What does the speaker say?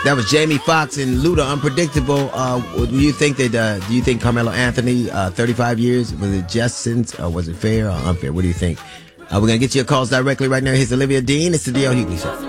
That was Jamie Foxx and Luda, Unpredictable. Do you think Carmelo Anthony, 35 years, was it just since, or was it fair or unfair? What do you think? We're going to get your calls directly right now. Here's Olivia Dean. It's the D.L. Hughley Show.